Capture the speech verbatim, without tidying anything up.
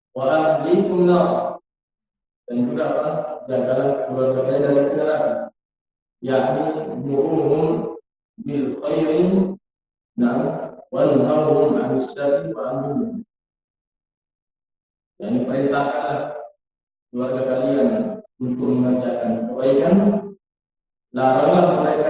wa ahlikum nar, dan juga apa? Jagalah keluarga kalian dari neraka, yakni muruhum bil khairin nam wanhahum 'anil syarri wa amrihim. Yani perintahkanlah keluarga kalian untuk mengerjakan kebaikan, laranglah mereka